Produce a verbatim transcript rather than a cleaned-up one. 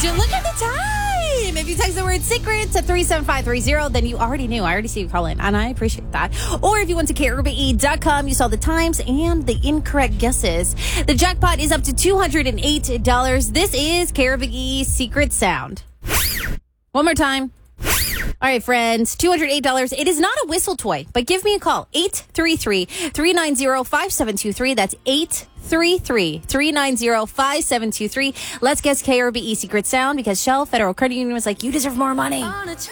Look at the time. If you text the word secret to three seven five three zero, then you already knew. I already see you call in, and I appreciate that. Or if you went to K R B E dot com, you saw the times and the incorrect guesses. The jackpot is up to two hundred eight dollars. This is K R B E Secret Sound. One more time. All right, friends, two hundred eight dollars. It is not a whistle toy, but give me a call. eight three three, three nine zero, five seven two three. That's eight three three, three nine zero, five seven two three. Let's guess K R B E Secret Sound because Shell Federal Credit Union was like, you deserve more money.